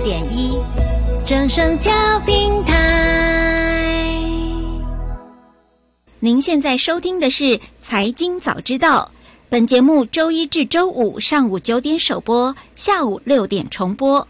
104.1正声调频台。您现在收听的是财经早知道，本节目周一至周五上午9点首播，下午6点重播。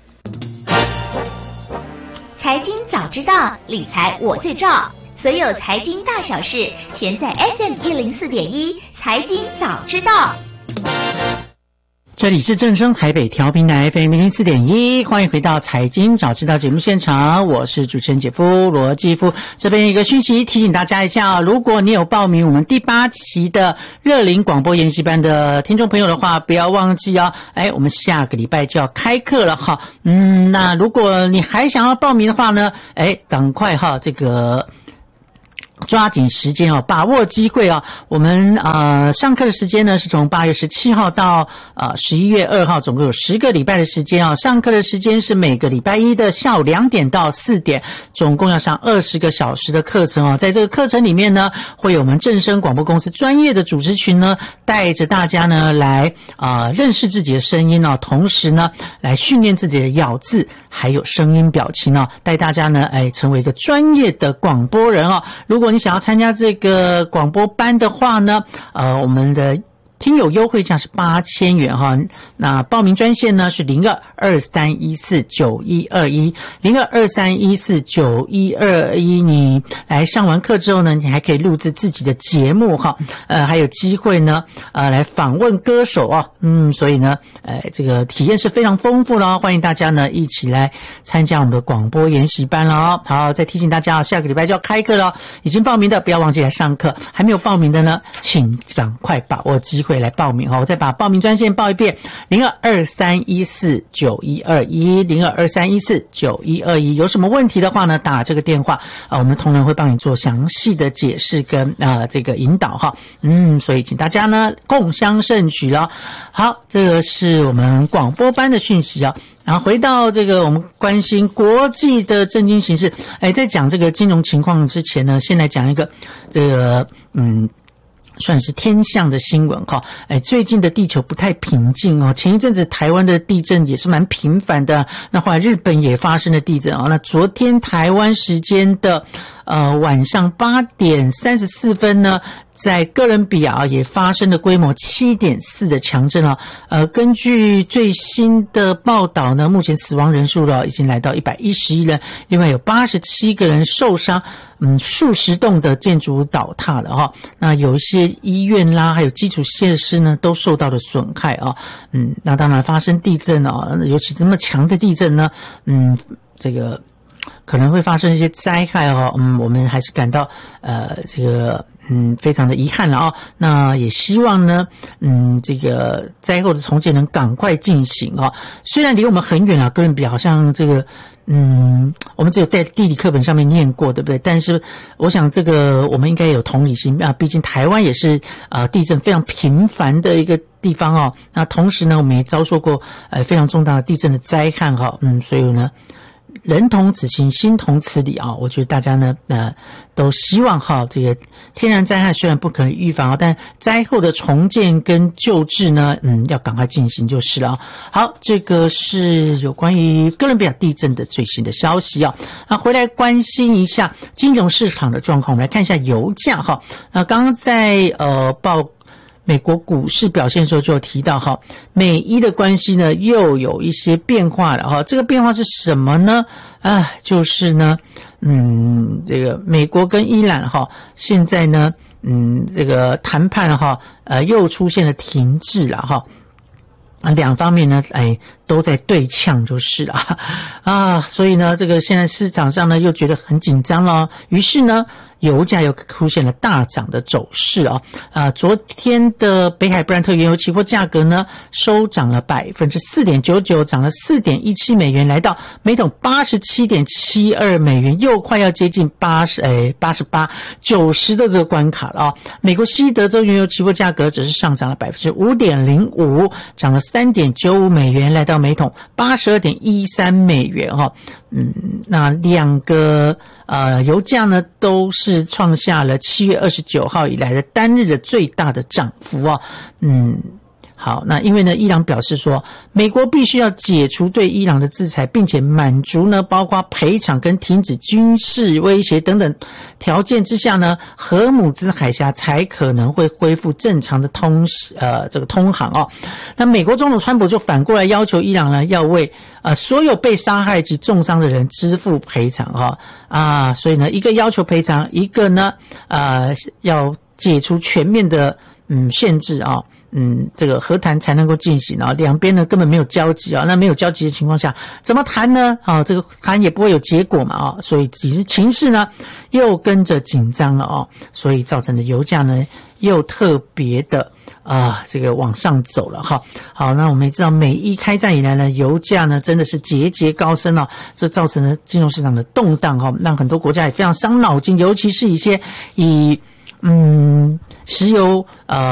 财经早知道，理财我最照，所有财经大小事，全在 FM104.1财经早知道。 这里是正声台北调频台 FM104.1，欢迎回到财经早知道节目现场，我是主持人姐夫罗继夫。这边一个讯息提醒大家一下，如果你有报名我们第8期的热龄广播研习班的听众朋友的话，不要忘记哦，我们下个礼拜就要开课了哈。那如果你还想要报名的话呢，赶快哈，这个抓紧时间把握机会我们上课的时间呢是从8月17号到11月2号，总共有10个礼拜的时间上课的时间是每个礼拜一的下午2点到4点，总共要上20个小时的课程在这个课程里面呢，会有我们正声广播公司专业的主持群呢，带着大家呢来认识自己的声音同时呢来训练自己的咬字还有声音表情带大家呢成为一个专业的广播人如果你想要参加这个广播班的话呢，我们的听友优惠价是8000元那报名专线呢是0223149121 0223149121，你来上完课之后呢，你还可以录制自己的节目还有机会呢来访问歌手所以呢这个体验是非常丰富的欢迎大家呢一起来参加我们的广播研习班了好，再提醒大家下个礼拜就要开课了已经报名的不要忘记来上课，还没有报名的呢，请赶快把握机会来报名我再把报名专线报一遍0223149121 0223149121，有什么问题的话呢，打这个电话我们同仁会帮你做详细的解释跟这个引导所以请大家呢共襄盛举了。好，这个是我们广播班的讯息然后回到这个我们关心国际的政经形势在讲这个金融情况之前呢，先来讲一个这个算是天象的新闻最近的地球不太平静前一阵子台湾的地震也是蛮频繁的，那后来日本也发生了地震那昨天台湾时间的晚上8点34分呢，在哥伦比亚也发生了规模 7.4 的强震根据最新的报道呢，目前死亡人数已经来到111人，另外有87个人受伤数十栋的建筑物倒塌了那有一些医院啦还有基础设施呢都受到了损害那当然发生地震尤其这么强的地震呢这个可能会发生一些灾害我们还是感到这个非常的遗憾了那也希望呢这个灾后的重建能赶快进行虽然离我们很远哥伦比亚好像这个我们只有在地理课本上面念过，对不对？但是我想这个我们应该有同理心毕竟台湾也是地震非常频繁的一个地方那同时呢，我们也遭受过非常重大的地震的灾害所以呢，人同此心，心同此理我觉得大家呢都希望这个天然灾害虽然不可能预防但灾后的重建跟救治呢要赶快进行就是了好，这个是有关于哥伦比亚地震的最新的消息那回来关心一下金融市场的状况，我们来看一下油价那刚刚在报美国股市表现的时候就有提到美伊的关系呢又有一些变化了这个变化是什么呢就是呢这个美国跟伊朗现在呢这个谈判又出现了停滞了两方面呢都在对呛就是了所以呢这个现在市场上呢又觉得很紧张了于是呢油价又出现了大涨的走势昨天的北海布兰特原油期货价格呢收涨了 4.99%， 涨了 4.17 美元，来到每桶 87.72 美元，又快要接近88、90的这个关卡了美国西德州原油期货价格只是上涨了 5.05%， 涨了 3.95 美元，来到每桶 82.13 美元那两个油价呢都是创下了7月29号以来的单日的最大的涨幅好，那因为呢，伊朗表示说，美国必须要解除对伊朗的制裁，并且满足呢，包括赔偿跟停止军事威胁等等条件之下呢，荷姆兹海峡才可能会恢复正常的这个通航哦。那美国总统川普就反过来要求伊朗呢，要为所有被杀害及重伤的人支付赔偿所以呢，一个要求赔偿，一个呢要解除全面的限制这个和谈才能够进行两边呢根本没有交集那没有交集的情况下怎么谈呢这个谈也不会有结果嘛所以其实情势呢又跟着紧张了所以造成的油价呢又特别的这个往上走了好，那我们也知道美伊开战以来呢，油价呢真的是节节高升这造成了金融市场的动荡让很多国家也非常伤脑筋，尤其是一些以石油